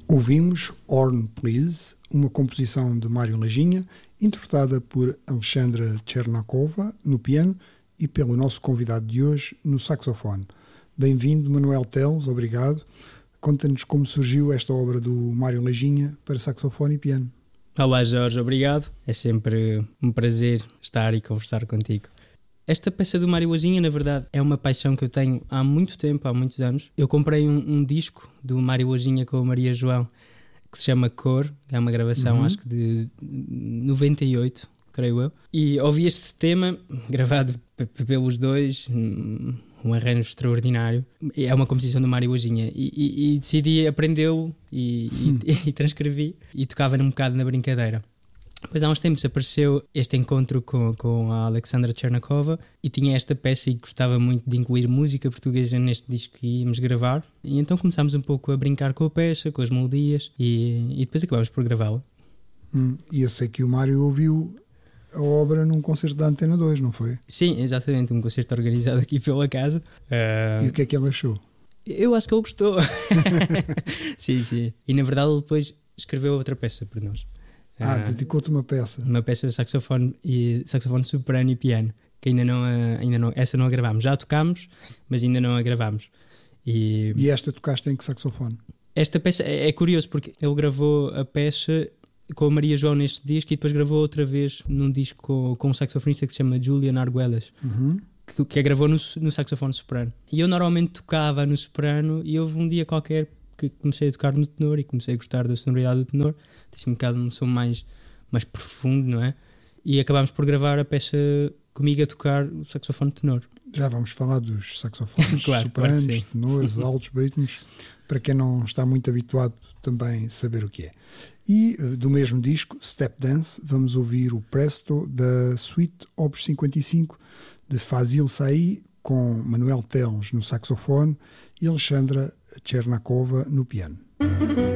Ouvimos Horn Please, uma composição de Mário Lajinha, interpretada por Alexandra Chernakova no piano e pelo nosso convidado de hoje no saxofone. Bem-vindo, Manuel Teles, obrigado. Conta-nos como surgiu esta obra do Mário Lajinha para saxofone e piano. Olá Jorge, obrigado. É sempre um prazer estar e conversar contigo. Esta peça do Mário Lajinha, na verdade, é uma paixão que eu tenho há muito tempo, há muitos anos. Eu comprei um disco do Mário Lajinha com a Maria João, que se chama Cor, é uma gravação acho que de 98, creio eu. E ouvi este tema, gravado pelos dois, um arranjo extraordinário. É uma composição do Mário Lajinha e decidi aprendê-lo e transcrevi e tocava um bocado na brincadeira. Depois há uns tempos apareceu este encontro com a Alexandra Chernakova e tinha esta peça e gostava muito de incluir música portuguesa neste disco que íamos gravar. E então começámos um pouco a brincar com a peça, com as melodias e depois acabámos por gravá-la. E eu sei que o Mário ouviu a obra num concerto da Antena 2, não foi? Sim, exatamente, um concerto organizado aqui pela casa. E o que é que ele achou? Eu acho que ele gostou. Sim. E na verdade ele depois escreveu outra peça para nós. Dedicou-te uma peça. Uma peça de saxofone soprano e piano, que ainda não, essa não a gravámos. Já a tocámos, mas ainda não a gravámos. E esta tocaste em que saxofone? Esta peça é curioso porque ele gravou a peça com a Maria João neste disco e depois gravou outra vez num disco com um saxofonista que se chama Julian Arguelles, que a gravou no saxofone soprano. E eu normalmente tocava no soprano e houve um dia qualquer que comecei a tocar no tenor e comecei a gostar da sonoridade do tenor. Tem-se um bocado um som mais profundo, não é? E acabámos por gravar a peça comigo a tocar o saxofone tenor. Já vamos falar dos saxofones claro, sopranos, tenores, altos, barítonos, para quem não está muito habituado também saber o que é. E do mesmo disco, Step Dance, vamos ouvir o Presto da Suite Opus 55 de Fazil Say, com Manuel Teles no saxofone e Alexandra Chernakova no piano.